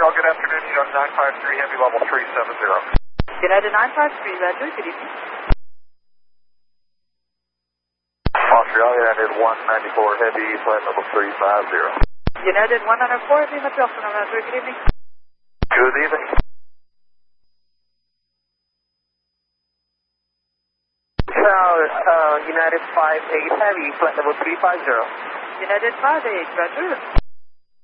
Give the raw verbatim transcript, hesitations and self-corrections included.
Montreal, good afternoon. United nine five three, Heavy level three seven zero. United nine five three, Roger. Good evening. Montreal, United one ninety-four, Heavy, flight level three five zero. United one ninety-four, Heavy, Montreal, Roger. Good evening. Good evening. Tower, uh, United five eight Heavy, flight level three five zero. United five eight, Roger.